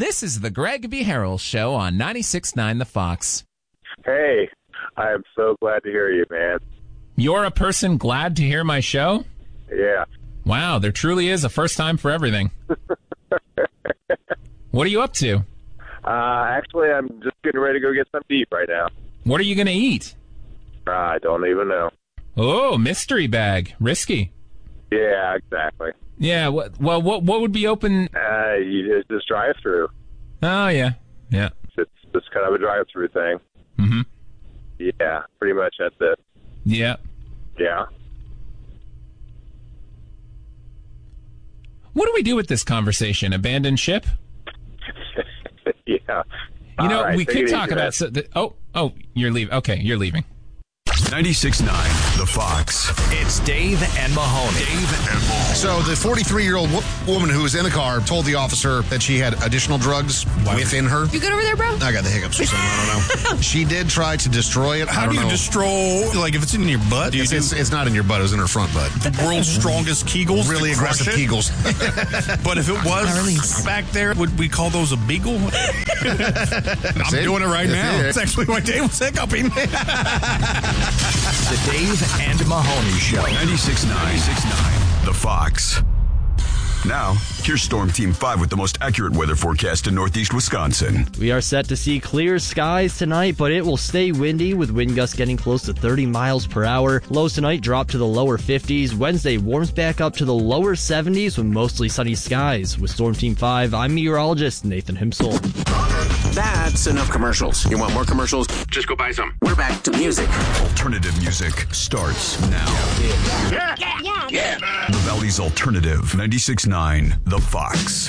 This is the Greg V. Harrell Show on 96.9 The Fox. Hey, I am so glad to hear you, man. You're a person glad to hear my show? Yeah. Wow, there truly is a first time for everything. What are you up to? Actually, I'm just getting ready to go get some beef right now. What are you going to eat? I don't even know. Oh, mystery bag. Risky. Yeah, exactly. Yeah, what would be open? You just drive through. Oh, yeah. Yeah. It's just kind of a drive-through thing. Mm-hmm. Yeah, pretty much that's it. Yeah. Yeah. What do we do with this conversation? Abandon ship? Yeah. You know, right, we could talk about... you're leaving. Okay, you're leaving. 96.9 The Fox. It's Dave and Mahoney. So the 43-year-old woman who was in the car told the officer that she had additional drugs within her. You good over there, bro? I got the hiccups or something. I don't know. She did try to destroy it. How do you destroy, like, if it's in your butt? It's not in your butt. It was in her front butt. The world's strongest Kegels? Really aggressive Kegels. But if it was back there, would we call those a beagle? I'm doing it right now. It's actually why Dave was hiccuping. The Dave and Mahoney Show. 96.9 The Fox. Now, here's Storm Team 5 with the most accurate weather forecast in northeast Wisconsin. We are set to see clear skies tonight, but it will stay windy with wind gusts getting close to 30 miles per hour. Lows tonight drop to the lower 50s. Wednesday warms back up to the lower 70s with mostly sunny skies. With Storm Team 5, I'm meteorologist Nathan Himsel. That's enough commercials. You want more commercials? Just go buy some. We're back to music. Alternative music starts now. Yeah. The Valley's Alternative 96.9 The Fox.